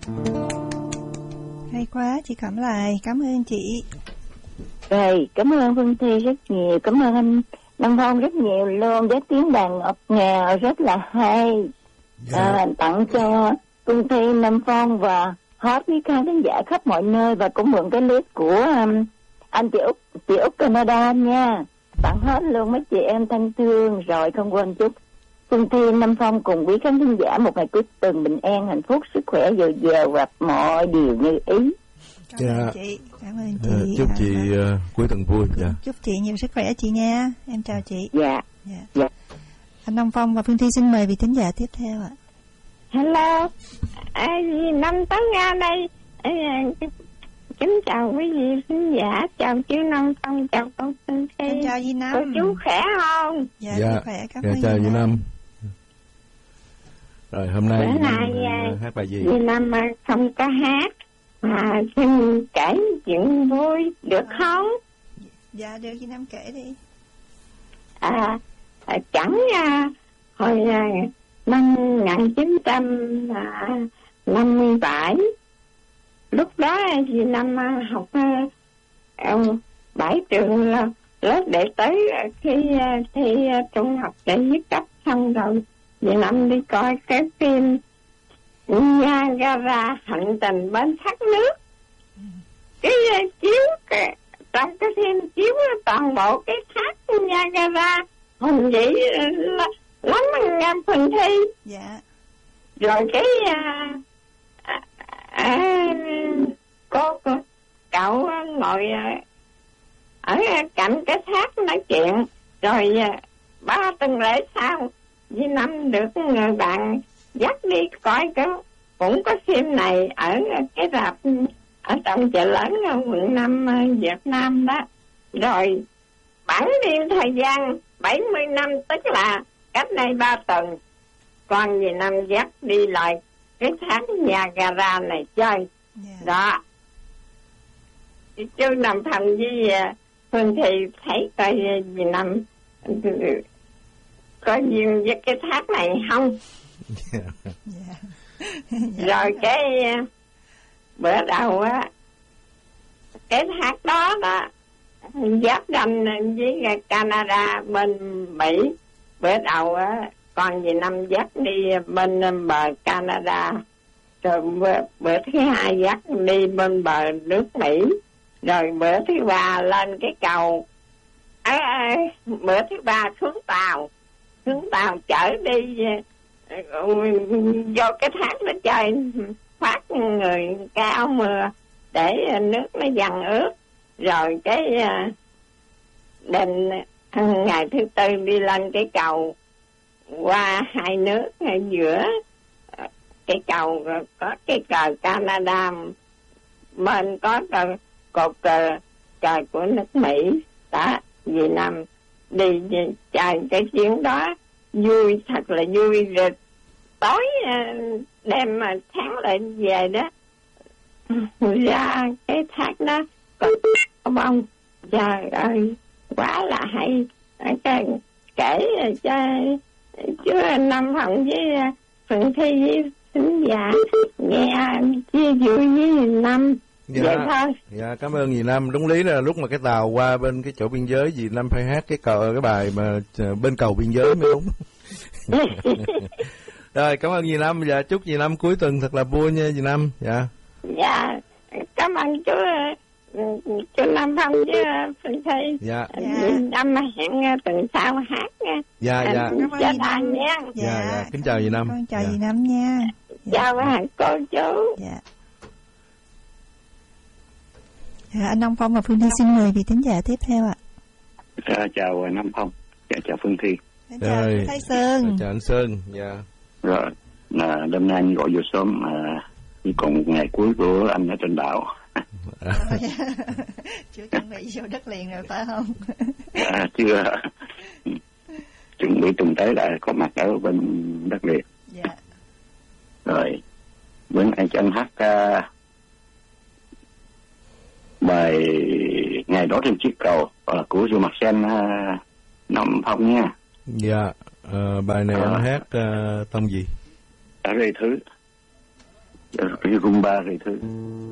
Hay quá, chị Cẩm Lại, cảm ơn chị. Rồi, cảm ơn Phương Thi rất nhiều, cảm ơn anh Nam Phong rất nhiều luôn, với tiếng đàn ngọt ngào rất là hay. Tặng cho Phương Thi, Nam Phong và hot với khán thính giả khắp mọi nơi, và cũng mượn cái clip của anh chị Úc Canada nha. Tặng hết luôn mấy chị em thân thương, rồi không quên chúc Phương Thi, Nam Phong cùng quý khán thính giả một ngày cuối tuần bình an, hạnh phúc, sức khỏe dồi dào và mọi điều như ý. Cảm ơn chị. Cảm ơn chị. Chúc chị cuối tuần vui. Chúc chị nhiều sức khỏe chị nha. Em chào chị. Dạ. Anh Nam Phong và Phương Thi xin mời vị thính giả tiếp theo ạ. Hello, Năm Tấn Nga đây. Kính chào quý vị khán giả, chào chú Nam Phong, chào cô Phương Thi. Em chào Di Năm. Cô chú khỏe không? Dạ khỏe, cảm ơn chào Di Năm. Rồi hôm nay bữa nay hát bài gì? Di Năm không có hát, mà xin kể chuyện vui được không? Dạ được, Di Năm kể đi. Chẳng hồi năm 1957, lúc đó Di Năm học 7 trường lớp đệ tử. Khi thi trung học đệ nhất cấp xong rồi, Di Năm đi coi cái phim Niagara hành trình bên thác nước. Cái chiếu trong cái phim chiếu toàn bộ cái thác Niagara, hùng vĩ lắm anh Phương Thi. Dạ. Rồi cái cậu ngồi ở cạnh cái thác nói chuyện. Rồi 3 tuần lễ sau, Di Năm được người bạn dắt đi coi cũng có phim này ở cái rạp ở trong chợ lớn ở quận 5 Việt Nam đó. Rồi bản biên thời gian 70 năm, tức là cách đây 3 tuần, con Di Năm dắt đi lại cái thác Niagara này chơi. Đó, chú Nam Phong với Phương Thị thấy coi Di Năm có duyên với cái thác này không? Rồi cái bữa đầu á, cái thác đó đó giáp ranh với Canada bên Mỹ. Bữa đầu á, con Di Năm dắt đi bên bờ Canada, rồi bữa thứ hai dắt đi bên bờ nước Mỹ, rồi bữa thứ ba lên cái cầu, bữa thứ ba xuống tàu chở đi vô cái thác nó chơi, phát người cao mưa để nước nó dằn ướt. Rồi cái định ngày thứ tư đi lên cái cầu qua hai nước ở giữa cái cầu, có cái cờ Canada, bên có cột cờ của nước Mỹ. Đó, Di Năm đi chơi cái chuyến đó vui, thật là vui. Rồi tối đêm mà sáng lại về đó, ra cái thác đó có bông. Trời ơi, quá là hay. Kể cho chú Nam Phong với Phương Thi với khán giả nghe chia vui với Năm. Vậy thôi. Dạ, cảm ơn dì Năm. Đúng lý là lúc mà cái tàu qua bên cái chỗ biên giới, dì Năm phải hát cái bài mà bên cầu biên giới mới đúng. Rồi, cảm ơn dì Năm. Và chúc dì Năm cuối tuần thật là vui nha dì Năm. Dạ. Dạ, cảm ơn chú Nam Phong với Phương Thi. Dạ. Năm hẹn tuần sau hát nha. Dạ. Dạ nha. Dạ. Kính chào dì Năm. Con chào dì Năm nha. Chào cô chú. Dạ. Anh Nam Phong và Phương Thi xin mời vị thính giả tiếp theo ạ. Chào Nam Phong. Chào Phương Thi. Chào Thái Sơn. Chào anh Sơn. Dạ. Rồi, đêm nay anh gọi vô sớm chỉ còn một ngày cuối của anh ở trên đảo. Chưa chuẩn bị vô đất liền rồi phải không? Chưa. Chuẩn bị tuần tới lại có mặt ở bên đất liền. Dạ. Rồi, bữa nay cho anh hát bài Ngày đó trên chiếc cầu của Du Mặt Sen Nam Phong nha. Dạ. Bài này anh hát tông gì? Ở đây thứ. Cái rumba thì thứ